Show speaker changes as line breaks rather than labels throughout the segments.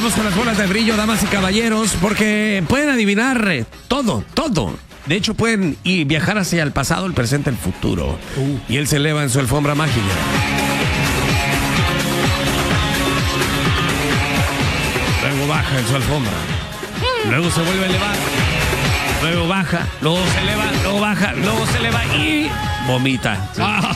Vamos con las bolas de brillo, damas y caballeros, porque pueden adivinar todo. De hecho, pueden viajar hacia el pasado, el presente, el futuro. Y él se eleva en su alfombra mágica. Luego baja en su alfombra. Luego se vuelve a elevar. Luego baja, luego se eleva, luego baja, luego se eleva y vomita.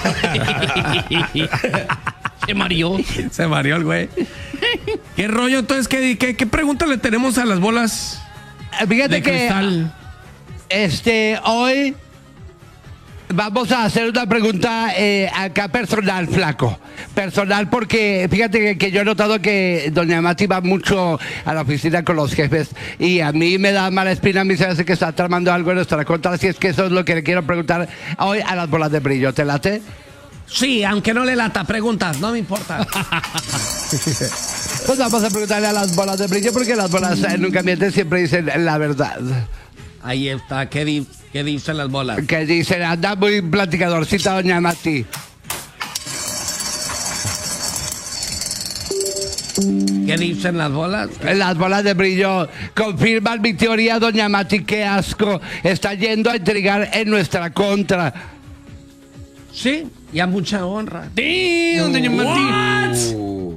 Se mareó el güey. ¿Qué rollo? Entonces, ¿qué pregunta le tenemos a las bolas
Fíjate
de cristal?
Hoy vamos a hacer una pregunta acá personal, flaco. Personal porque fíjate que yo he notado que doña Mati va mucho a la oficina con los jefes y a mí me da mala espina, a mí se hace que está tramando algo en nuestra contra, así es que eso es lo que le quiero preguntar hoy a las bolas de brillo. ¿Te late?
Sí, aunque no le lata, preguntas, no me importa.
Pues vamos a preguntarle a las bolas de brillo porque las bolas nunca mienten, siempre dicen la verdad.
Ahí está, ¿qué dicen las bolas?
Que dicen, anda muy platicadorcita doña Mati.
¿Qué dicen las bolas?
Las bolas de brillo confirman mi teoría, doña Mati, qué asco. Está yendo a intrigar en nuestra contra.
Sí, y a mucha honra.
Sí, doña Mati.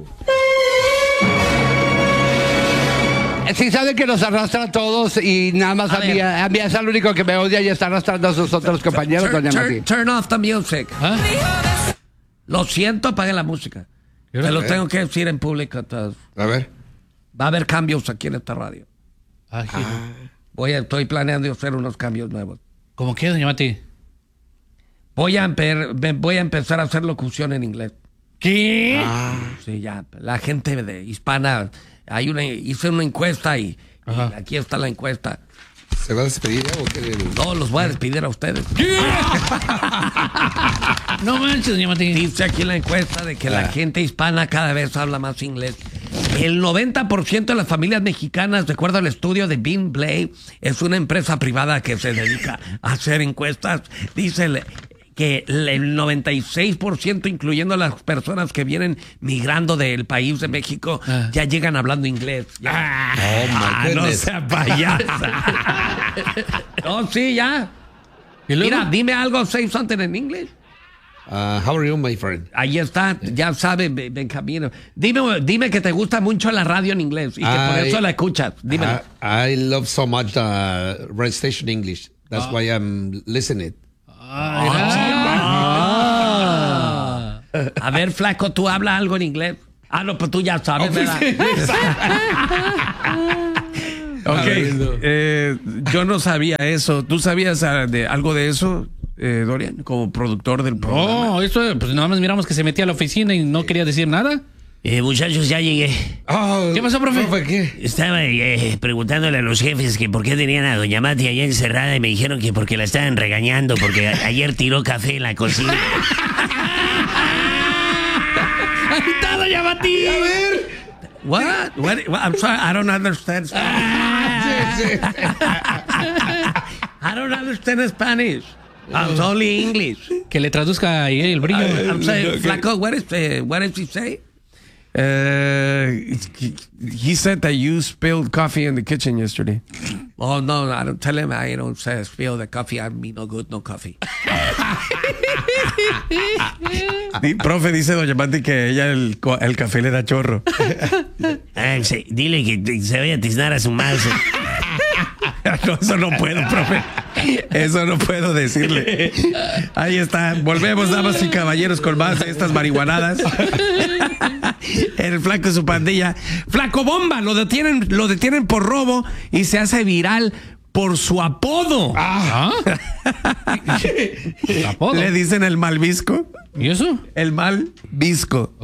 Sí sabe que nos arrastra a todos y nada más a mí es el único que me odia y está arrastrando a sus otros compañeros, doña Mati.
Turn off the music.
¿Ah?
Lo siento, apague la música. Te lo tengo que decir en público a todos.
A ver.
Va a haber cambios aquí en esta radio. Estoy planeando hacer unos cambios nuevos.
¿Cómo qué, doña Mati?
Voy a empezar a hacer locución en inglés.
¿Qué?
Sí, ya. La gente hispana, hice una encuesta y aquí está la encuesta.
¿Se va a despedir ya o qué?
No, los voy a despedir a ustedes.
No manches, doña Mati.
Dice aquí la encuesta de que la gente hispana cada vez habla más inglés. El 90% de las familias mexicanas, de acuerdo al estudio de Bean Blade, es una empresa privada que se dedica a hacer encuestas. Dice que el 96%, incluyendo las personas que vienen migrando del país de México, ya llegan hablando inglés. No sea payasa. No, sí, ya. Mira, dime algo, say something in English.
How are you, my friend?
Ahí está, ya sabe, Benjamín. Dime que te gusta mucho la radio en inglés y que por eso la escuchas. Dímelo.
I love so much radio station English. That's why I'm listening.
A ver, flaco, ¿tú hablas algo en inglés? No, pues tú ya sabes, ¿verdad? Yo no sabía eso. ¿Tú sabías algo de eso, Dorian, como productor del programa?
No, eso, pues nada más miramos que se metía a la oficina y no quería decir nada.
Muchachos, ya llegué.
¿Qué pasó, profe?
¿Qué?
Estaba preguntándole a los jefes que por qué tenían a doña Mati allá encerrada y me dijeron que porque la estaban regañando porque ayer tiró café en la cocina.
¡Ahí está, doña Mati!
A ver.
What? I'm sorry, I don't understand Spanish. I don't understand Spanish. I'm only English.
Que le traduzca ahí el brillo.
I'm saying, flaco, what did he say? He said that you spilled coffee in the kitchen yesterday. Oh, no, I don't tell him I don't say spill the coffee. I mean, no good, no coffee. Profe, dice doña Mati que ella el café le da chorro.
Dile que se vaya a tiznar a su mouse.
No, eso no puedo, profe. Eso no puedo decirle. Ahí está. Volvemos, damas y caballeros, con más de estas marihuanadas. El flaco y su pandilla. Flaco Bomba, lo detienen por robo y se hace viral por su apodo.
¿Apodo?
Le dicen el Malvisco.
¿Y eso?
El Malvisco.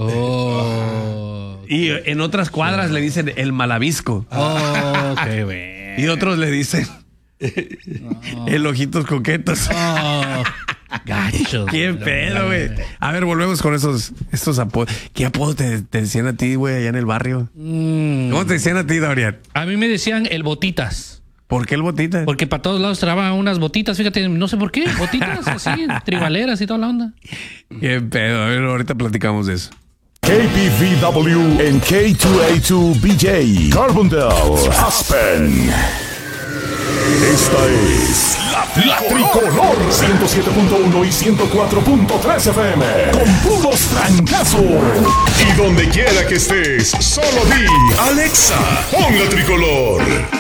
Y en otras cuadras le dicen el Malavisco.
Qué bueno.
Y otros le dicen el Ojitos Coquetos.
Gacho.
¿Qué pedo, güey? A ver, volvemos con estos apodos. ¿Qué apodo te decían a ti, güey, allá en el barrio? ¿Cómo te decían a ti, Dorian?
A mí me decían el Botitas.
¿Por qué el Botita?
Porque para todos lados trababan unas botitas, fíjate, no sé por qué, botitas así, tribaleras y toda la onda.
Qué pedo, a ver, ahorita platicamos de eso.
KPVW and K2A2BJ, Carbondale, Aspen. Esta es la Tricolor 107.1 y 104.3 FM con puros trancazos. Y donde quiera que estés, solo di Alexa, pon la Tricolor.